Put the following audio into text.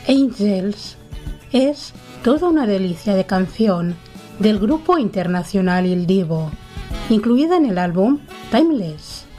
Angels es toda una delicia de canción del grupo internacional Il Divo, incluida en el álbum Timeless.